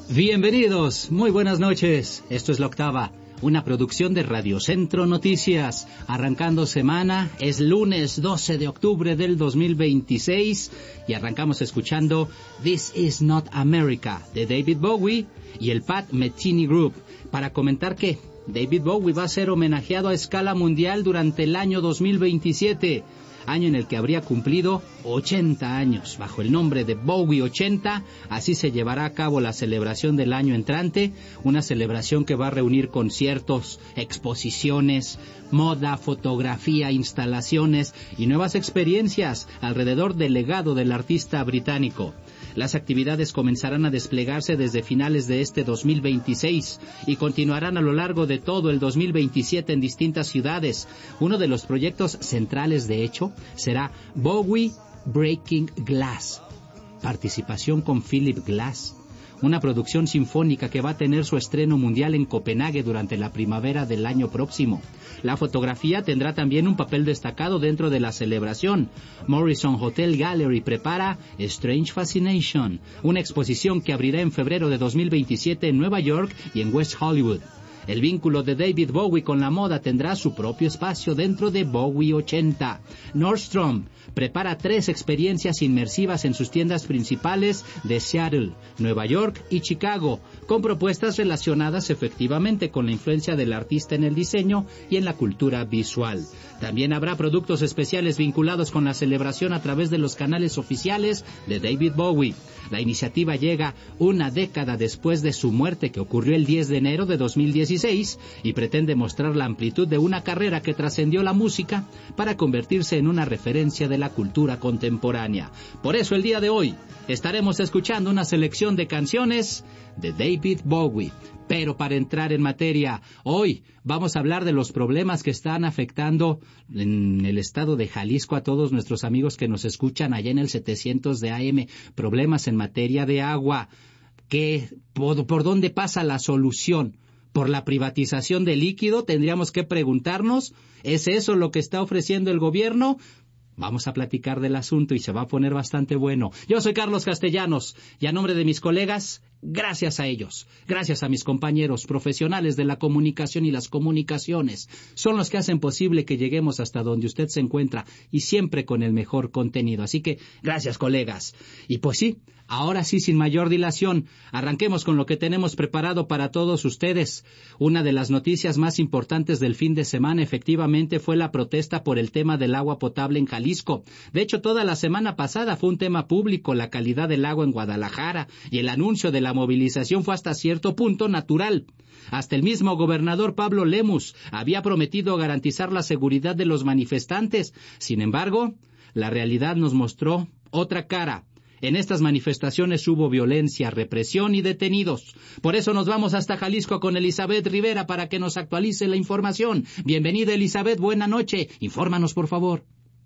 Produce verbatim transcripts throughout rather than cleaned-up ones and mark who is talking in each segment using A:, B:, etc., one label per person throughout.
A: Bienvenidos, muy buenas noches. Esto es La Octava, una producción de Radio Centro Noticias. Arrancando semana, es lunes doce de octubre del dos mil veintiséis y arrancamos escuchando This Is Not America de David Bowie y el Pat Metheny Group, para comentar que David Bowie va a ser homenajeado a escala mundial durante el año dos mil veintisiete, año en el que habría cumplido ochenta años. Bajo el nombre de Bowie ochenta, así se llevará a cabo la celebración del año entrante, una celebración que va a reunir conciertos, exposiciones, moda, fotografía, instalaciones y nuevas experiencias alrededor del legado del artista británico. Las actividades comenzarán a desplegarse desde finales de este dos mil veintiséis y continuarán a lo largo de todo el dos mil veintisiete en distintas ciudades. Uno de los proyectos centrales, de hecho, será Bowie Breaking Glass. Participación con Philip Glass, una producción sinfónica que va a tener su estreno mundial en Copenhague durante la primavera del año próximo. La fotografía tendrá también un papel destacado dentro de la celebración. Morrison Hotel Gallery prepara Strange Fascination, una exposición que abrirá en febrero de dos mil veintisiete en Nueva York y en West Hollywood. El vínculo de David Bowie con la moda tendrá su propio espacio dentro de Bowie ochenta. Nordstrom prepara tres experiencias inmersivas en sus tiendas principales de Seattle, Nueva York y Chicago, con propuestas relacionadas efectivamente con la influencia del artista en el diseño y en la cultura visual. También habrá productos especiales vinculados con la celebración a través de los canales oficiales de David Bowie. La iniciativa llega una década después de su muerte, que ocurrió el diez de enero de dos mil dieciséis, y pretende mostrar la amplitud de una carrera que trascendió la música para convertirse en una referencia de la cultura contemporánea. Por eso el día de hoy estaremos escuchando una selección de canciones de David Bowie. Pero para entrar en materia, hoy vamos a hablar de los problemas que están afectando en el estado de Jalisco a todos nuestros amigos que nos escuchan allá en el setecientos de A M. Problemas en materia de agua. ¿Qué, por, ¿Por dónde pasa la solución? ¿Por la privatización del líquido? Tendríamos que preguntarnos, ¿es eso lo que está ofreciendo el gobierno? Vamos a platicar del asunto y se va a poner bastante bueno. Yo soy Carlos Castellanos y a nombre de mis colegas, gracias a ellos, gracias a mis compañeros profesionales de la comunicación y las comunicaciones, son los que hacen posible que lleguemos hasta donde usted se encuentra y siempre con el mejor contenido. Así que, gracias, colegas. Y pues sí, ahora sí, sin mayor dilación, arranquemos con lo que tenemos preparado para todos ustedes. Una de las noticias más importantes del fin de semana efectivamente fue la protesta por el tema del agua potable en Jalisco. De hecho, toda la semana pasada fue un tema público la calidad del agua en Guadalajara, y el anuncio de la movilización fue hasta cierto punto natural. Hasta el mismo gobernador Pablo Lemus había prometido garantizar la seguridad de los manifestantes. Sin embargo, la realidad nos mostró otra cara. En estas manifestaciones hubo violencia, represión y detenidos. Por eso nos vamos hasta Jalisco con Elizabeth Rivera para que nos actualice la información. Bienvenida, Elizabeth, buena noche. Infórmanos, por favor.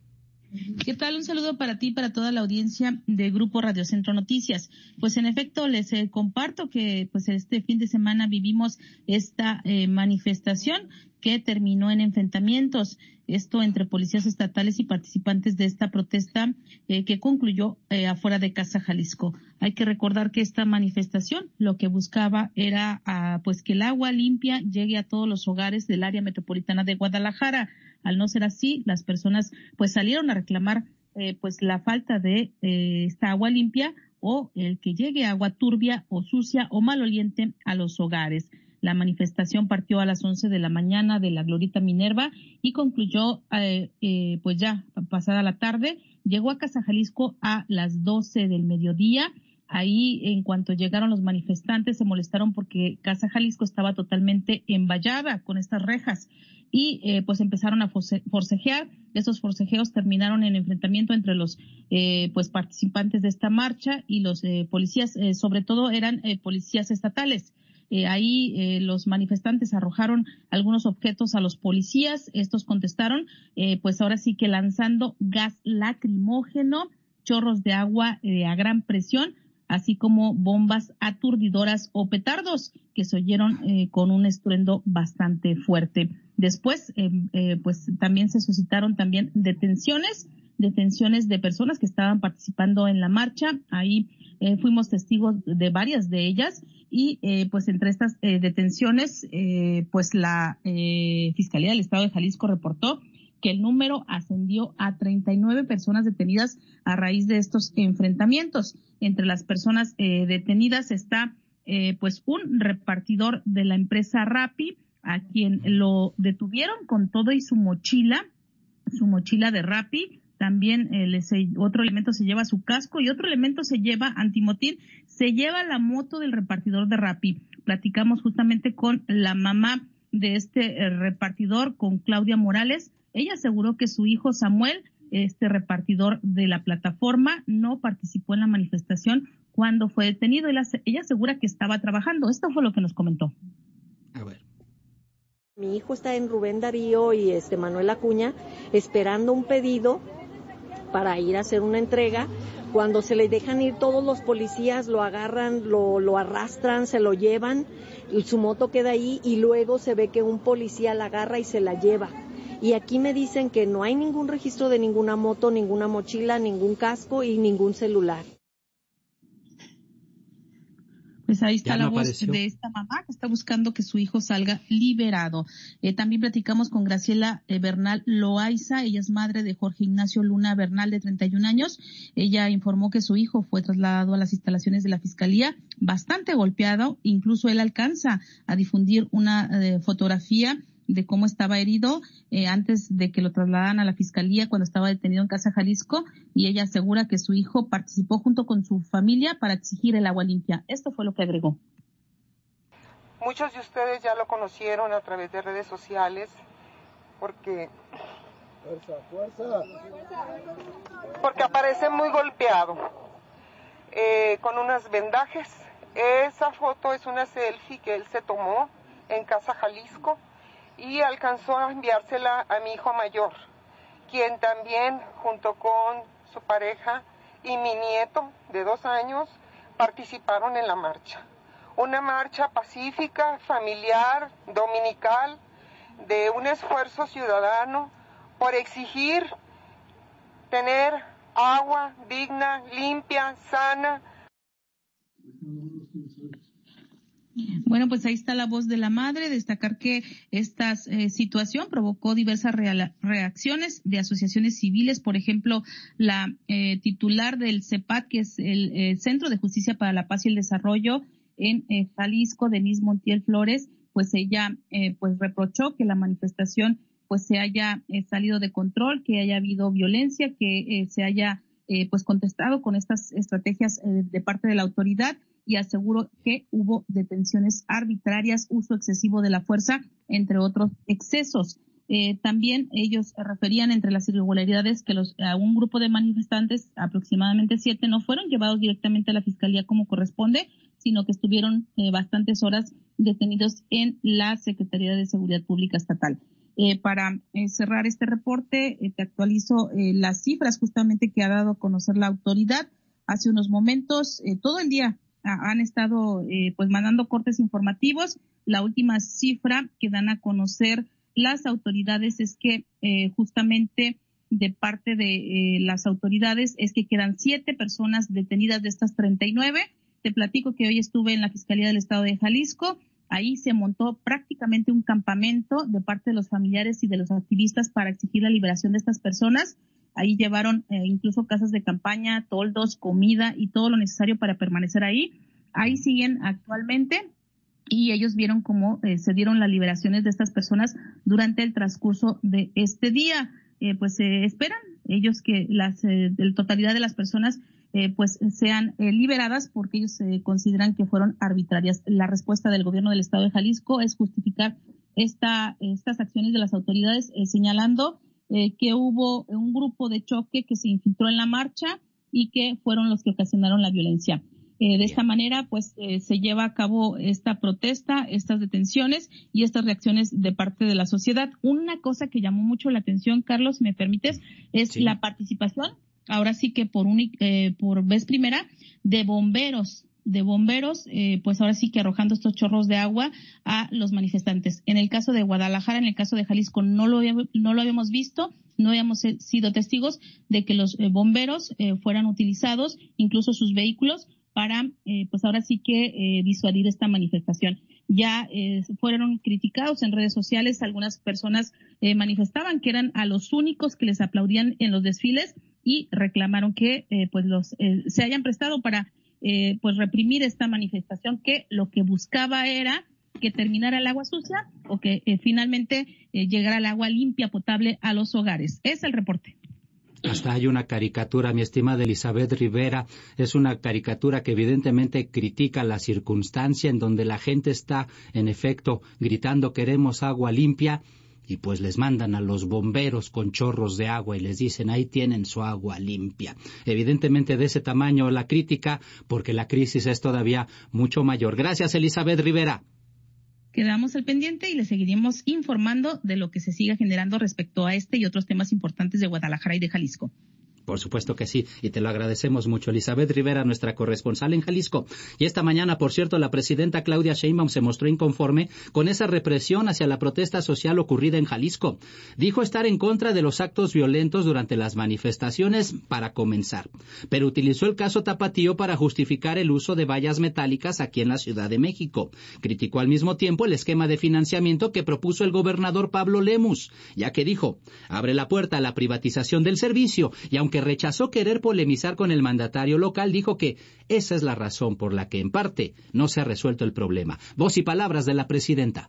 B: ¿Qué tal? Un saludo para ti y para toda la audiencia de Grupo Radio Centro Noticias. Pues en efecto les eh, comparto que pues este fin de semana vivimos esta eh, manifestación que terminó en enfrentamientos, esto entre policías estatales y participantes de esta protesta eh, que concluyó eh, afuera de Casa Jalisco. Hay que recordar que esta manifestación lo que buscaba era ah, pues que el agua limpia llegue a todos los hogares del área metropolitana de Guadalajara. Al no ser así, las personas pues salieron a reclamar eh, pues la falta de eh, esta agua limpia o el que llegue agua turbia o sucia o maloliente a los hogares. La manifestación partió a las once de la mañana de la Glorieta Minerva y concluyó eh, eh, pues ya pasada la tarde. Llegó a Casa Jalisco a las doce del mediodía. Ahí, en cuanto llegaron los manifestantes, se molestaron porque Casa Jalisco estaba totalmente envallada con estas rejas y eh, pues empezaron a force- forcejear. Estos forcejeos terminaron en enfrentamiento entre los eh, pues participantes de esta marcha y los eh, policías, eh, sobre todo eran eh, policías estatales. Eh, ahí eh, los manifestantes arrojaron algunos objetos a los policías. Estos contestaron, eh, pues ahora sí que lanzando gas lacrimógeno, chorros de agua eh, a gran presión, así como bombas aturdidoras o petardos que se oyeron eh, con un estruendo bastante fuerte. Después, eh, eh, pues también se suscitaron también detenciones detenciones de personas que estaban participando en la marcha. Ahí eh, fuimos testigos de varias de ellas y eh, pues entre estas eh, detenciones, eh, pues la eh, Fiscalía del Estado de Jalisco reportó que el número ascendió a treinta y nueve personas detenidas a raíz de estos enfrentamientos. Entre las personas eh, detenidas está eh, pues un repartidor de la empresa Rappi, a quien lo detuvieron con todo y su mochila, su mochila de Rappi. También eh, les, otro elemento se lleva su casco y otro elemento se lleva antimotín, se lleva la moto del repartidor de Rappi. Platicamos justamente con la mamá de este eh, repartidor, con Claudia Morales. Ella aseguró que su hijo Samuel, este repartidor de la plataforma, no participó en la manifestación cuando fue detenido. Ella, ella asegura que estaba trabajando. Esto fue lo que nos comentó.
A: A ver.
C: Mi hijo está en Rubén Darío y este Manuel Acuña esperando un pedido para ir a hacer una entrega. Cuando se le dejan ir todos los policías, lo agarran, lo, lo arrastran, se lo llevan, y su moto queda ahí y luego se ve que un policía la agarra y se la lleva. Y aquí me dicen que no hay ningún registro de ninguna moto, ninguna mochila, ningún casco y ningún celular.
B: Pues ahí está
A: Ya
B: la
A: no
B: voz
A: apareció.
B: de esta mamá que está buscando que su hijo salga liberado. Eh, también platicamos con Graciela eh, Bernal Loaiza. Ella es madre de Jorge Ignacio Luna Bernal, de treinta y un años. Ella informó que su hijo fue trasladado a las instalaciones de la Fiscalía bastante golpeado. Incluso él alcanza a difundir una eh, fotografía de cómo estaba herido eh, antes de que lo trasladaran a la Fiscalía cuando estaba detenido en Casa Jalisco, y ella asegura que su hijo participó junto con su familia para exigir el agua limpia. Esto fue lo que agregó.
D: Muchos de ustedes ya lo conocieron a través de redes sociales porque, fuerza, fuerza. porque aparece muy golpeado, eh, con unos vendajes. Esa foto es una selfie que él se tomó en Casa Jalisco y alcanzó a enviársela a mi hijo mayor, quien también, junto con su pareja y mi nieto de dos años, participaron en la marcha. Una marcha pacífica, familiar, dominical, de un esfuerzo ciudadano por exigir tener agua digna, limpia, sana.
B: Bueno, pues ahí está la voz de la madre. Destacar que esta eh, situación provocó diversas real, reacciones de asociaciones civiles. Por ejemplo, la eh, titular del CEPAD, que es el eh, Centro de Justicia para la Paz y el Desarrollo en eh, Jalisco, Denise Montiel Flores, pues ella eh, pues reprochó que la manifestación pues se haya eh, salido de control, que haya habido violencia, que eh, se haya eh, pues contestado con estas estrategias eh, de parte de la autoridad, y aseguró que hubo detenciones arbitrarias, uso excesivo de la fuerza, entre otros excesos. Eh, también ellos referían entre las irregularidades que los, a un grupo de manifestantes, aproximadamente siete, no fueron llevados directamente a la Fiscalía como corresponde, sino que estuvieron eh, bastantes horas detenidos en la Secretaría de Seguridad Pública Estatal. Eh, para eh, cerrar este reporte, eh, te actualizo eh, las cifras justamente que ha dado a conocer la autoridad hace unos momentos. Eh, todo el día a, han estado eh, pues mandando cortes informativos. La última cifra que dan a conocer las autoridades es que eh, justamente de parte de eh, las autoridades es que quedan siete personas detenidas de estas treinta y nueve. Te platico que hoy estuve en la Fiscalía del Estado de Jalisco. Ahí se montó prácticamente un campamento de parte de los familiares y de los activistas para exigir la liberación de estas personas. Ahí llevaron eh, incluso casas de campaña, toldos, comida y todo lo necesario para permanecer ahí. Ahí siguen actualmente y ellos vieron cómo eh, se dieron las liberaciones de estas personas durante el transcurso de este día. Eh, pues se eh, esperan ellos que las eh, la totalidad de las personas Eh, pues sean eh, liberadas porque ellos eh, consideran que fueron arbitrarias. La respuesta del gobierno del Estado de Jalisco es justificar esta estas acciones de las autoridades, eh, señalando eh, que hubo un grupo de choque que se infiltró en la marcha y que fueron los que ocasionaron la violencia. Eh, de esta manera, pues, eh, se lleva a cabo esta protesta, estas detenciones y estas reacciones de parte de la sociedad. Una cosa que llamó mucho la atención, Carlos, ¿me permites? Es sí. La participación, ahora sí que por, un, eh, por vez primera, de bomberos de bomberos, eh, pues ahora sí que arrojando estos chorros de agua a los manifestantes. En el caso de Guadalajara, en el caso de Jalisco, no lo, no lo habíamos visto, no habíamos sido testigos de que los eh, bomberos eh, fueran utilizados, incluso sus vehículos, para, eh, pues ahora sí que eh, disuadir esta manifestación. Ya eh, fueron criticados en redes sociales, algunas personas eh, manifestaban que eran a los únicos que les aplaudían en los desfiles y reclamaron que eh, pues los eh, se hayan prestado para eh, pues reprimir esta manifestación, que lo que buscaba era que terminara el agua sucia o que eh, finalmente eh, llegara el agua limpia, potable a los hogares. Es el reporte.
A: Hasta hay una caricatura, mi estimada Elizabeth Rivera, es una caricatura que evidentemente critica la circunstancia en donde la gente está, en efecto, gritando queremos agua limpia, y pues les mandan a los bomberos con chorros de agua y les dicen ahí tienen su agua limpia. Evidentemente de ese tamaño la crítica, porque la crisis es todavía mucho mayor. Gracias, Elizabeth Rivera.
B: Quedamos al pendiente y le seguiremos informando de lo que se siga generando respecto a este y otros temas importantes de Guadalajara y de Jalisco.
A: Por supuesto que sí, y te lo agradecemos mucho. Elizabeth Rivera, nuestra corresponsal en Jalisco. Y esta mañana, por cierto, la presidenta Claudia Sheinbaum se mostró inconforme con esa represión hacia la protesta social ocurrida en Jalisco. Dijo estar en contra de los actos violentos durante las manifestaciones para comenzar, pero utilizó el caso Tapatío para justificar el uso de vallas metálicas aquí en la Ciudad de México. Criticó al mismo tiempo el esquema de financiamiento que propuso el gobernador Pablo Lemus, ya que dijo, abre la puerta a la privatización del servicio, y aunque que rechazó querer polemizar con el mandatario local, dijo que esa es la razón por la que, en parte, no se ha resuelto el problema. Voz y palabras de la presidenta.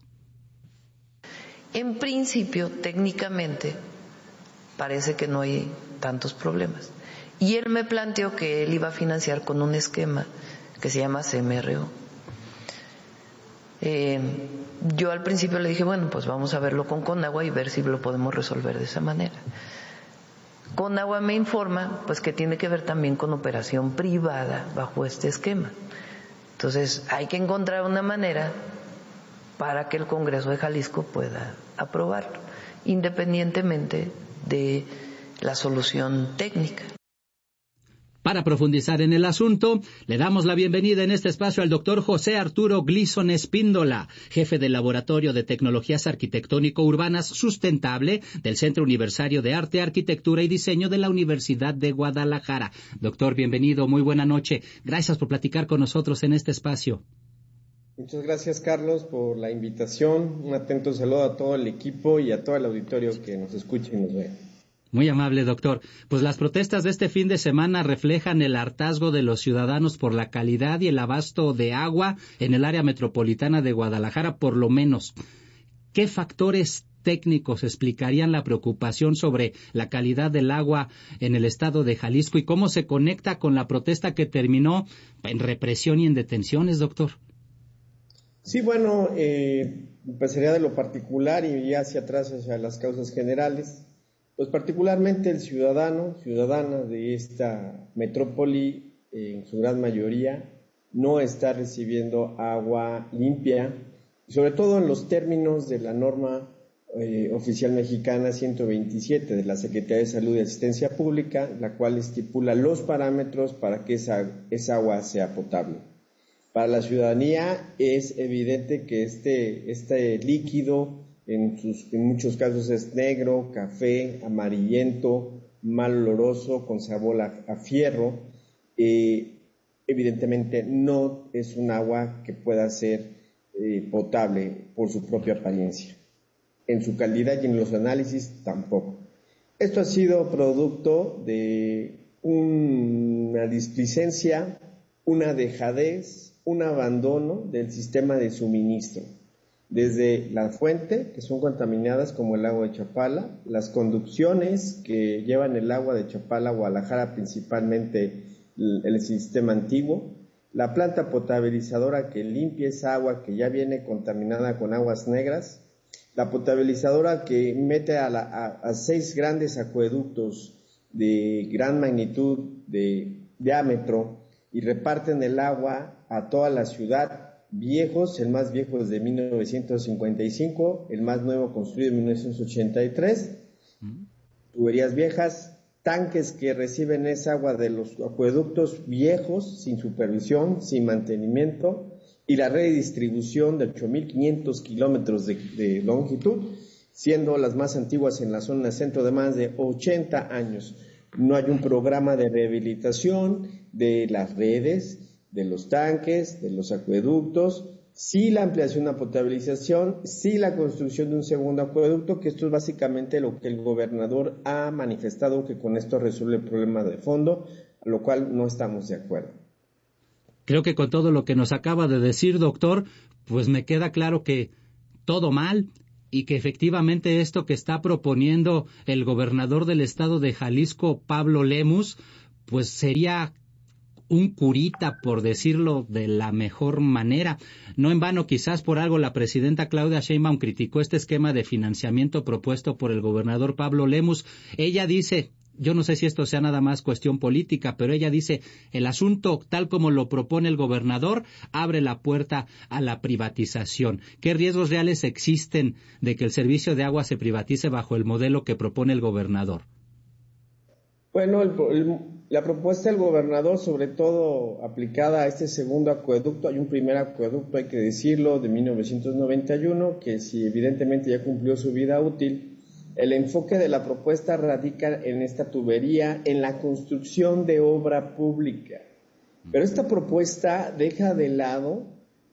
E: En principio, técnicamente, parece que no hay tantos problemas. Y él me planteó que él iba a financiar con un esquema que se llama C M R O. Eh, yo al principio le dije, bueno, pues vamos a verlo con Conagua y ver si lo podemos resolver de esa manera. Conagua me informa pues que tiene que ver también con operación privada bajo este esquema. Entonces hay que encontrar una manera para que el Congreso de Jalisco pueda aprobarlo, independientemente de la solución técnica.
A: Para profundizar en el asunto, le damos la bienvenida en este espacio al doctor José Arturo Gleason Espíndola, jefe del Laboratorio de Tecnologías Arquitectónico-Urbanas Sustentable del Centro Universitario de Arte, Arquitectura y Diseño de la Universidad de Guadalajara. Doctor, bienvenido, muy buena noche. Gracias por platicar con nosotros en este espacio.
F: Muchas gracias, Carlos, por la invitación. Un atento saludo a todo el equipo y a todo el auditorio que nos escucha y nos ve.
A: Muy amable, doctor. Pues las protestas de este fin de semana reflejan el hartazgo de los ciudadanos por la calidad y el abasto de agua en el área metropolitana de Guadalajara, por lo menos. ¿Qué factores técnicos explicarían la preocupación sobre la calidad del agua en el estado de Jalisco y cómo se conecta con la protesta que terminó en represión y en detenciones, doctor?
F: Sí, bueno, eh, empezaría de lo particular y ya hacia atrás hacia las causas generales. Pues particularmente el ciudadano, ciudadana de esta metrópoli, eh, en su gran mayoría, no está recibiendo agua limpia, sobre todo en los términos de la norma eh, oficial mexicana ciento veintisiete de la Secretaría de Salud y Asistencia Pública, la cual estipula los parámetros para que esa, esa agua sea potable. Para la ciudadanía es evidente que este, este líquido En, sus, en muchos casos es negro, café, amarillento, mal oloroso, con sabor a, a fierro. Eh, evidentemente no es un agua que pueda ser eh, potable por su propia apariencia. En su calidad y en los análisis tampoco. Esto ha sido producto de una displicencia, una dejadez, un abandono del sistema de suministro. Desde la fuente, que son contaminadas como el agua de Chapala, las conducciones que llevan el agua de Chapala a Guadalajara, principalmente el, el sistema antiguo, la planta potabilizadora que limpia esa agua que ya viene contaminada con aguas negras, la potabilizadora que mete a, la, a, a seis grandes acueductos de gran magnitud de diámetro y reparten el agua a toda la ciudad. Viejos, el más viejo es de mil novecientos cincuenta y cinco, el más nuevo construido en mil novecientos ochenta y tres, tuberías viejas, tanques que reciben esa agua de los acueductos viejos, sin supervisión, sin mantenimiento, y la red de distribución de ocho mil quinientos kilómetros de, de longitud, siendo las más antiguas en la zona centro de más de ochenta años. No hay un programa de rehabilitación de las redes, de los tanques, de los acueductos, sí la ampliación, la potabilización, sí la construcción de un segundo acueducto, que esto es básicamente lo que el gobernador ha manifestado, que con esto resuelve el problema de fondo, a lo cual no estamos de acuerdo.
A: Creo que con todo lo que nos acaba de decir, doctor, pues me queda claro que todo mal y que efectivamente esto que está proponiendo el gobernador del estado de Jalisco, Pablo Lemus, pues sería un curita, por decirlo de la mejor manera. No en vano, quizás por algo, la presidenta Claudia Sheinbaum criticó este esquema de financiamiento propuesto por el gobernador Pablo Lemus. Ella dice, yo no sé si esto sea nada más cuestión política, pero ella dice, el asunto tal como lo propone el gobernador abre la puerta a la privatización. ¿Qué riesgos reales existen de que el servicio de agua se privatice bajo el modelo que propone el gobernador?
F: Bueno, el, el, la propuesta del gobernador, sobre todo aplicada a este segundo acueducto, hay un primer acueducto, hay que decirlo, de mil novecientos noventa y uno, que si evidentemente ya cumplió su vida útil. El enfoque de la propuesta radica en esta tubería, en la construcción de obra pública. Pero esta propuesta deja de lado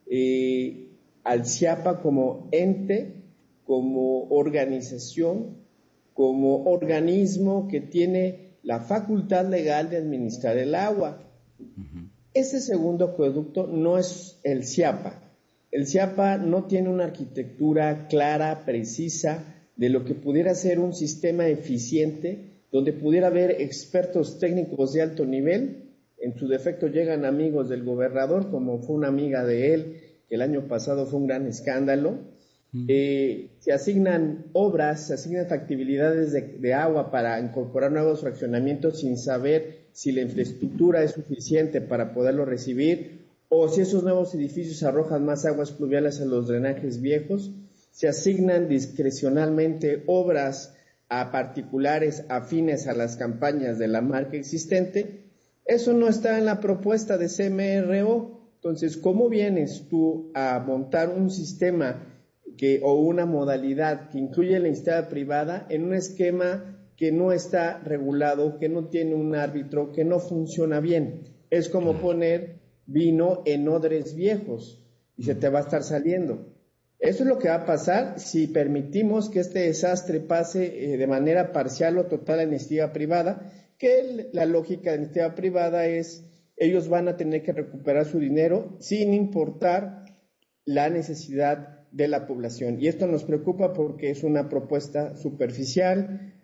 F: eh, al CIAPA como ente, como organización, como organismo que tiene la facultad legal de administrar el agua. Uh-huh. Ese segundo acueducto no es el CIAPA. El CIAPA no tiene una arquitectura clara, precisa, de lo que pudiera ser un sistema eficiente, donde pudiera haber expertos técnicos de alto nivel. En su defecto llegan amigos del gobernador, como fue una amiga de él, que el año pasado fue un gran escándalo. Uh-huh. Eh, se asignan obras, se asignan factibilidades de, de agua para incorporar nuevos fraccionamientos sin saber si la infraestructura es suficiente para poderlo recibir, o si esos nuevos edificios arrojan más aguas pluviales a los drenajes viejos. Se asignan discrecionalmente obras a particulares afines a las campañas de la marca existente. Eso no está en la propuesta de C M R O. Entonces, ¿cómo vienes tú a montar un sistema que, o una modalidad que incluye la iniciativa privada en un esquema que no está regulado, que no tiene un árbitro, que no funciona bien? Es como poner vino en odres viejos y se te va a estar saliendo. Eso es lo que va a pasar si permitimos que este desastre pase eh, de manera parcial o total a la iniciativa privada, que el, la lógica de la iniciativa privada es, ellos van a tener que recuperar su dinero sin importar la necesidad de la población. Y esto nos preocupa porque es una propuesta superficial,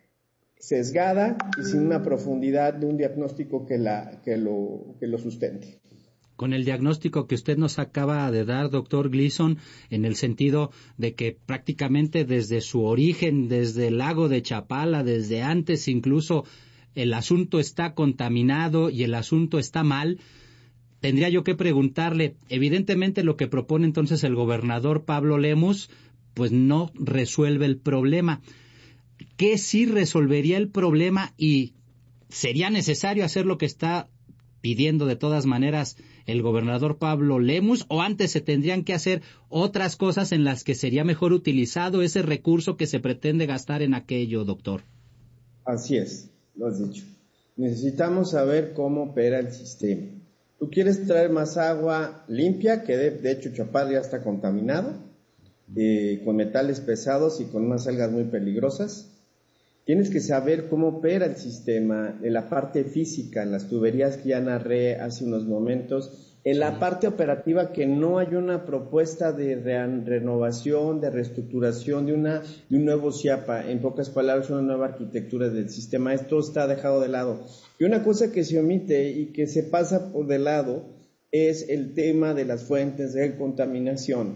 F: sesgada y sin una profundidad de un diagnóstico que, la, que, lo, que lo sustente.
A: Con el diagnóstico que usted nos acaba de dar, doctor Gleason, en el sentido de que prácticamente desde su origen, desde el lago de Chapala, desde antes incluso, el asunto está contaminado y el asunto está mal, tendría yo que preguntarle, evidentemente lo que propone entonces el gobernador Pablo Lemus, pues no resuelve el problema. ¿Qué sí resolvería el problema y sería necesario hacer lo que está pidiendo de todas maneras el gobernador Pablo Lemus, o antes se tendrían que hacer otras cosas en las que sería mejor utilizado ese recurso que se pretende gastar en aquello, doctor?
F: Así es, lo has dicho. Necesitamos saber cómo opera el sistema. Tú quieres traer más agua limpia, que de, de hecho Chapala ya está contaminado, eh, con metales pesados y con unas algas muy peligrosas. Tienes que saber cómo opera el sistema, en la parte física, en las tuberías que ya narré hace unos momentos, en la parte operativa, que no hay una propuesta de re- renovación, de reestructuración, de, una, de un nuevo CIAPA, en pocas palabras, una nueva arquitectura del sistema. Esto está dejado de lado. Y una cosa que se omite y que se pasa por de lado es el tema de las fuentes de contaminación.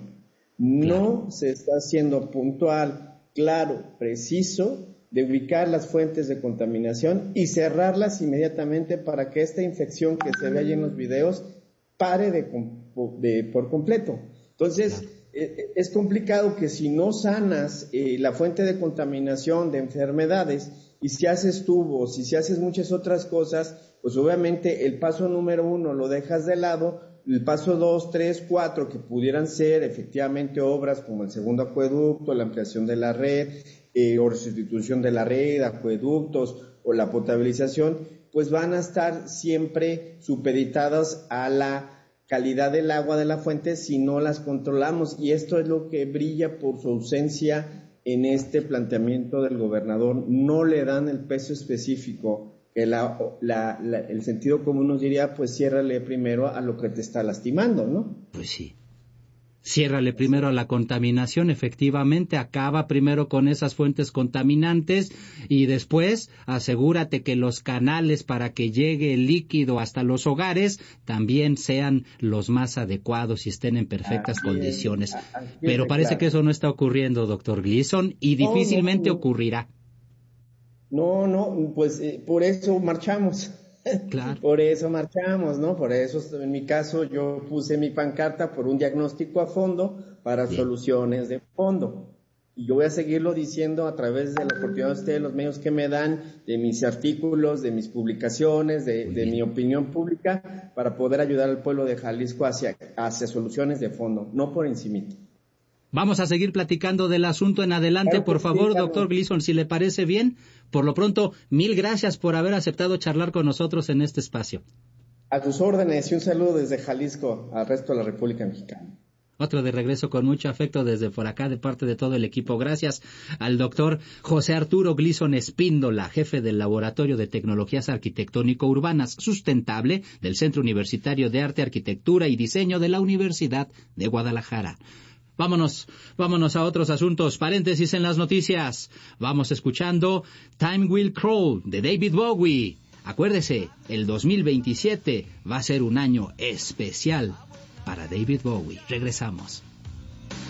F: No se está haciendo puntual, claro, preciso, de ubicar las fuentes de contaminación y cerrarlas inmediatamente para que esta infección que se ve ahí en los videos pare de, de por completo. Entonces, eh, es complicado que si no sanas eh, la fuente de contaminación de enfermedades Y si haces tubos, y si haces muchas otras cosas, pues obviamente el paso número uno lo dejas de lado, el paso dos, tres, cuatro, que pudieran ser efectivamente obras como el segundo acueducto, la ampliación de la red, eh, o sustitución de la red, acueductos o la potabilización, pues van a estar siempre supeditadas a la calidad del agua de la fuente si no las controlamos, y esto es lo que brilla por su ausencia en este planteamiento del gobernador. No le dan el peso específico, que la, la, la, el sentido común nos diría, pues ciérrale primero a lo que te está lastimando, ¿no?
A: Pues sí. Ciérrale primero a la contaminación, efectivamente, acaba primero con esas fuentes contaminantes y después asegúrate que los canales para que llegue el líquido hasta los hogares también sean los más adecuados y estén en perfectas así condiciones. Es, Pero parece claro. que eso no está ocurriendo, doctor Gleason, y difícilmente no, no, no. ocurrirá.
F: No, no, pues eh, por eso marchamos.
A: Claro.
F: Por eso marchamos, ¿no? Por eso, en mi caso, yo puse mi pancarta por un diagnóstico a fondo para Bien. soluciones de fondo. Y yo voy a seguirlo diciendo a través de la oportunidad de ustedes, los medios que me dan, de mis artículos, de mis publicaciones, de, de mi opinión pública, para poder ayudar al pueblo de Jalisco hacia, hacia soluciones de fondo, no por encimita.
A: Vamos a seguir platicando del asunto en adelante, claro por favor, sí, doctor Gleason, si le parece bien. Por lo pronto, mil gracias por haber aceptado charlar con nosotros en este espacio.
F: A tus órdenes y un saludo desde Jalisco al resto de la República Mexicana.
A: Otro de regreso con mucho afecto desde por acá de parte de todo el equipo. Gracias al doctor José Arturo Gleason Espíndola, jefe del Laboratorio de Tecnologías Arquitectónico-Urbanas Sustentable del Centro Universitario de Arte, Arquitectura y Diseño de la Universidad de Guadalajara. Vámonos, vámonos a otros asuntos. Paréntesis en las noticias. Vamos escuchando Time Will Crawl de David Bowie. Acuérdese, el dos mil veintisiete va a ser un año especial para David Bowie. Regresamos.